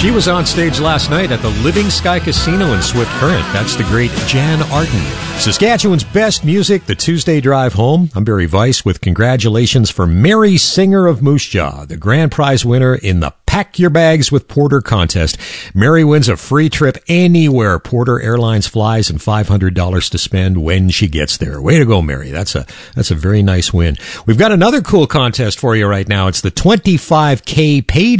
She was on stage last night at the Living Sky Casino in Swift Current. That's the great Jan Arden. Saskatchewan's best music, the Tuesday Drive Home. I'm Barry Weiss with congratulations for Mary Singer of Moose Jaw, the grand prize winner in the Pack Your Bags with Porter contest. Mary wins a free trip anywhere Porter Airlines flies and $500 to spend when she gets there. Way to go, Mary. That's a very nice win. We've got another cool contest for you right now. It's the 25K payday